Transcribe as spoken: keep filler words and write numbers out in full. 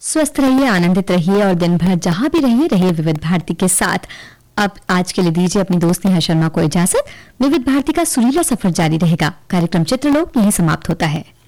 स्वस्थ रहिए, आनंदित रहिए और दिन भर जहां भी रहिए रहिए विविध भारती के साथ। अब आज के लिए दीजिए अपनी दोस्त नेहा शर्मा को इजाजत। विविध भारती का सुरीला सफर जारी रहेगा। कार्यक्रम चित्रलोक यहीं समाप्त होता है।